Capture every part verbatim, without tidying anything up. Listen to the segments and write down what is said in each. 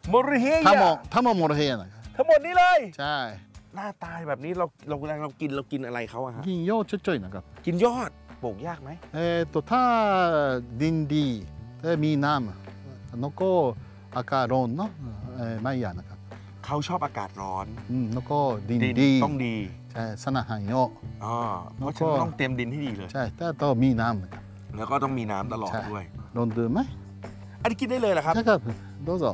โมโรเฮียทั้งหมดทั้งหมดโมโรเฮียนะครับทั้งหมดนี้เลยใช่หน้าตายแบบนี้เราเราเวลาเรากินเรากินอะไรเขาอะฮะกินยอดช่วยๆนะครับกินยอดปลูกยากไหมเออตัวถ้าดินดีมีน้ำแล้วก็อากาศร้อนเนาะไม่ยากนะครับเขาชอบอากาศร้อนแล้วก็ดินดีต้องดีใช่สนาหายเยอะอ๋อเพราะฉะนั้นต้องเตรียมดินให้ดีเลยใช่แต่ต้องมีน้ำนะครับแล้วก็ต้องมีน้ำตลอดด้วยลองดื่มไหมอันนี้กินได้เลยเหรอครับใช่ครับดูสิ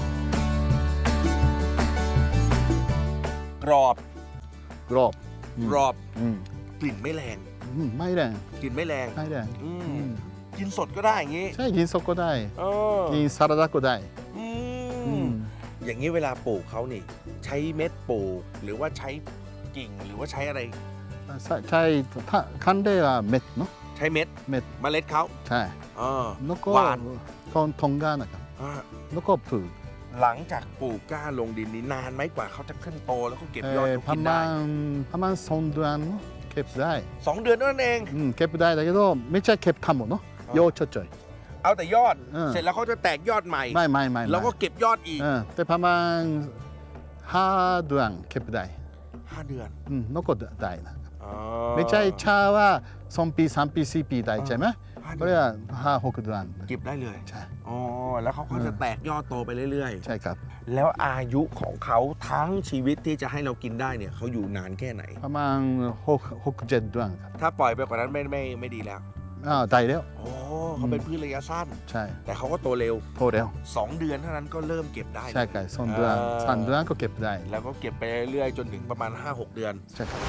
กรอบกรอบกรอบกลิ่นไม่แรงไม่แรงกลิ่นไม่แรงไม่แรงกินสดก็ได้อย่างนี้ใช่กินสดก็ได้กินสลัดก็ได้อย่างนี้เวลาปลูกเขานี่ใช้เม็ดปลูกหรือว่าใช้กิ่งหรือว่าใช้อะไรใช่ถ้าคันได้ละเม็ดเนาะใช้เม็ดเม็ดเมล็ดเขาใช่แล้วก็หวานทองทองก้านนะครับแล้วก็ปลูกหลังจากปลูกก้าลงดินนี้นานไหมกว่าเขาจะขึ้นโตแล้วก็เก็บยอดเขากินได้ประมาณสองเดือนเก็บได้สองเดือนนั่นเองเก็บได้แต่ก็ไม่ใช่เก็บทั้งหมดเนาะยอดช่วยๆเอาแต่ยอดเสร็จแล้วเขาจะแตกยอดใหม่ไม่ไม่ไม่แล้วก็เก็บยอดอีกแต่ประมาณห้าเดือนเก็บได้ห้าเดือนแล้วก็ได้นะไม่ใช่ชาว่าสองปีสามปีสี่ปีได้ใช่ไหมก็เรียกห้าหกเดือนเก็บได้เลยใช่อ๋อแล้วเขาก็จะแตกยอดโตไปเรื่อยๆใช่ครับแล้วอายุของเขาทั้งชีวิตที่จะให้เรากินได้เนี่ยเขาอยู่นานแค่ไหนประมาณหกหกเจ็ดเดือนครับถ้าปล่อยไปกว่านั้นไม่ไม่ไม่ดีแล้วอ่าได้แล้วโอ้เขาเป็นพืชระยะสั้นใช่แต่เขาก็โตเร็วโตเร็วสองเดือนเท่านั้นก็เริ่มเก็บได้ใช่ครับสองเดือนสามเดือนก็เก็บได้แล้วก็เก็บไปเรื่อยๆจนถึงประมาณ ห้าหก เดือนใช่ครับ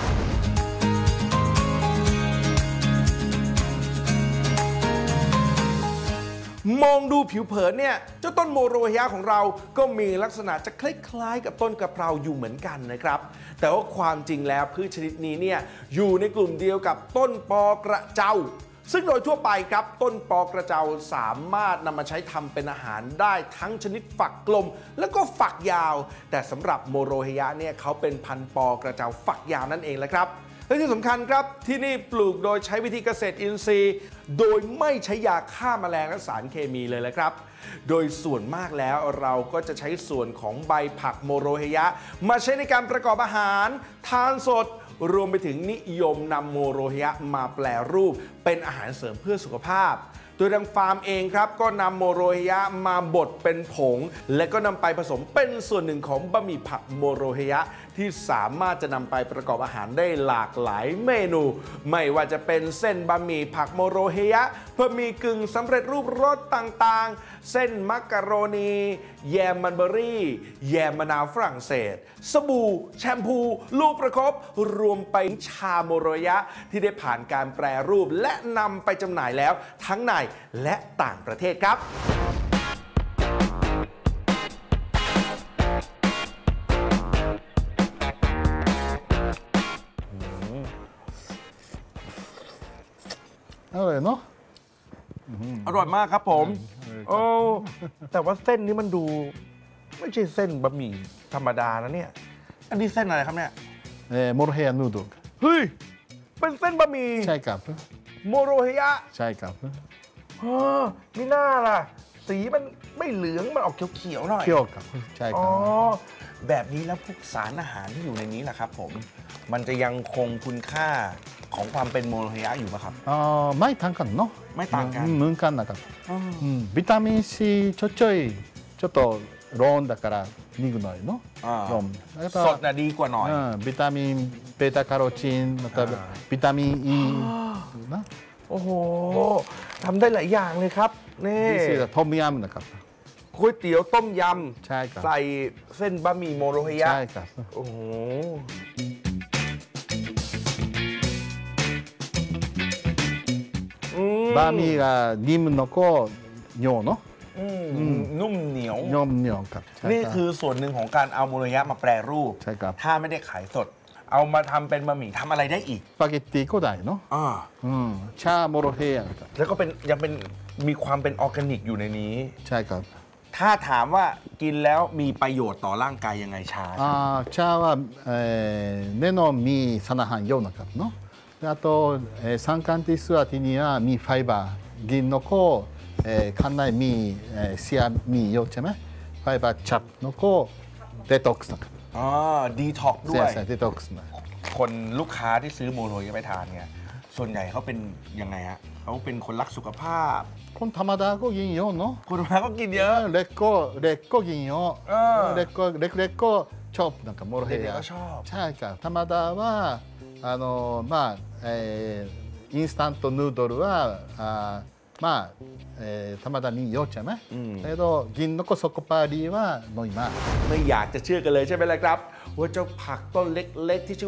มองดูผิวเผินเนี่ยเจ้าต้นโมโรเฮียของเราก็มีลักษณะจะคล้ายๆกับต้นกะเพราอยู่เหมือนกันนะครับแต่ว่าความจริงแล้วพืชชนิดนี้เนี่ยอยู่ในกลุ่มเดียวกับต้นปอกระเจ้าซึ่งโดยทั่วไปครับต้นปอกระเจ้าสามารถนำมาใช้ทำเป็นอาหารได้ทั้งชนิดฝักกลมแล้วก็ฝักยาวแต่สำหรับโมโรเฮียเนี่ยเขาเป็นพันธุ์ปอกระเจ้าฝักยาวนั่นเองแหละครับและที่สำคัญครับที่นี่ปลูกโดยใช้วิธีเกษตรอินทรีย์โดยไม่ใช้ยาฆ่าแมลงและสารเคมีเลยแหละครับโดยส่วนมากแล้วเราก็จะใช้ส่วนของใบผักโมโรเฮียมาใช้ในการประกอบอาหารทานสดรวมไปถึงนิยมนำโมโรเฮียมาแปรรูปเป็นอาหารเสริมเพื่อสุขภาพโดยทางฟาร์มเองครับก็นำโมโรเฮียมาบดเป็นผงและก็นำไปผสมเป็นส่วนหนึ่งของบะหมี่ผักโมโรเฮียที่สามารถจะนำไปประกอบอาหารได้หลากหลายเมนูไม่ว่าจะเป็นเส้นบะหมี่ผักโมโรเฮียบะหมี่กึ่งสำเร็จรูปรสต่างๆเส้นมักกะโรนีแยมมันเบอรี่แยมมะนาวฝรั่งเศสสบู่แชมพูลูกประคบรวมไปชาโมโรเฮียที่ได้ผ่านการแปรรูปและนำไปจำหน่ายแล้วทั้งในและต่างประเทศครับอร่อยเนาะอร่อยมากครับผมโอ้แต่ว่าเส้นนี้มันดูไม่ใช่เส้นบะหมี่ธรรมดานะเนี่ยอันนี้เส้นอะไรครับเนี่ยเอ่อโมโรเฮียนูโดเฮ้ยเป็นเส้นบะหมี่ใช่ครับโมโรเฮียใช่ครับเออมีหน้าล่ะสีมันไม่เหลืองมันออกเขียวๆหน่อยเขียวครับใช่ครับอ๋อแบบนี้แล้วพวกสารอาหารที่อยู่ในนี้ล่ะครับผมมันจะยังคงคุณค่าของความเป็นโมโรเฮียอยู่ไหมครับอ๋อไม่ต่างกันเนาะไม่ต่างกันเหมือนกันนะครับวิตามินซีちょちょいちょっとร้อนだからนิดหน่อยเนาะสดน่ะดีกว่าหน่อยวิตามินเบต้าแคโรทีนแล้วก็วิตามินอีนะโอ้โหทำได้หลายอย่างเลยครับนี่ต้มยำนะครับก๋วยเตี๋ยวต้มยำใช่ครับใส่เส้นบะหมี่โมโรเฮียใช่ครับโอ้โหบะหมี่がนิ่มแล้วก็เหนียวเนาะนุ่มเหนียวนุ่มเหนียวครับนี่คือส่วนหนึ่งของการเอาโมโรเฮียมาแปรรูปใช่ครับถ้าไม่ได้ขายสดเอามาทำเป็นบะหมี่ทำอะไรได้อีกสปาเกตตีก็ได้เนาะอ่าชาโมโรเฮียแล้วก็เป็นยังเป็นมีความเป็นออร์แกนิกอยู่ในนี้ใช่ครับถ้าถามว่ากินแล้วมีประโยชน์ต่อร่างกายยังไงชาอ่าชาว่าแน่นอนมีสารอาหารเยอะนะครับเนาะあと三冠ティスワティニはมีไฟเบอร์กินแล้วก็ข้างในมีเสียมีเยอะใช่ไหมファイバーチャップのこデトックスนะครับอ๋อดีท็อกด้ใช่วยใช่デトックスนะคนลูกค้าที่ซื้อโมโรยไปทานเนี่ยส่วนใหญ่เขาเป็นยังไงฮะเขาเป็นคนรักสุขภาพคนธรรมดาก็กินเยอะเนาะคนมาก็กินเยอะเล็กก็เล็กก็กินเยอะเออเล็กก็เล็กเล็กก็ชอบなんかモロヘイเด็กๆヤก็ชอบใช่ครับธรรมดาว่าあのまあ、えー、インスタントヌードルはあまあ、えー、ธรรมดามีเยอะใช่ไหมแต่どกินนกสกปารีว่าน้อยมากไม่อยากจะเชื่อกันเลยใช่ไหมล่ะครับ ว่าเจ้าผักต้นเล็กๆที่ชื่อ